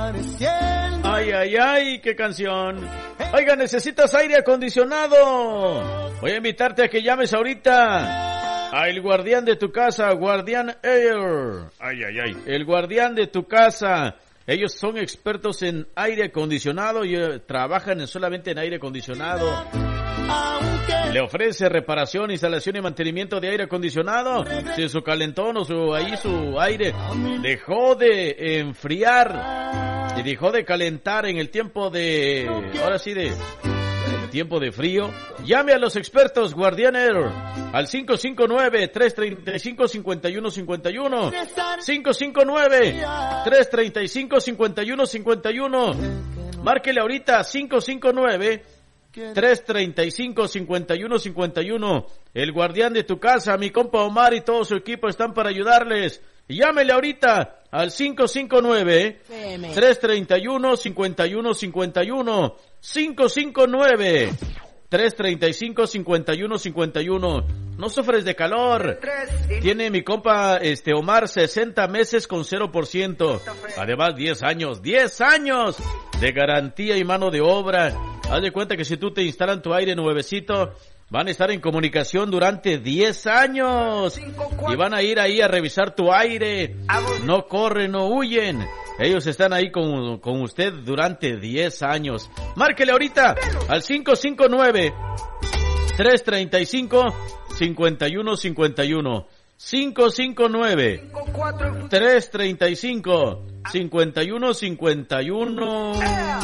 Ay, ay, ay, qué canción. Oiga, ¿necesitas aire acondicionado? Voy a invitarte a que llames ahorita al guardián de tu casa, Guardian Air. Ay, ay, ay, el guardián de tu casa. Ellos son expertos en aire acondicionado y trabajan solamente en aire acondicionado. Le ofrece reparación, instalación y mantenimiento de aire acondicionado. Si su calentón o su aire dejó de enfriar y dejó de calentar en el tiempo de, ahora sí, de tiempo de frío, llame a los expertos Guardian Air al 559-335-5151. 559-335-5151. Márquele ahorita 559-335-5151. El guardián de tu casa, mi compa Omar y todo su equipo están para ayudarles. Llámele ahorita al 559-331-5151. 559-335-5151. No sufres de calor. Tiene mi compa Omar 60 meses con 0%. Además 10 años de garantía y mano de obra. Haz de cuenta que si tú te instalan tu aire nuevecito, van a estar en comunicación durante 10 años. Y van a ir ahí a revisar tu aire. No corren, no huyen. Ellos están ahí con usted durante 10 años. Márquele ahorita al 559-335-5151. 559-335-5151.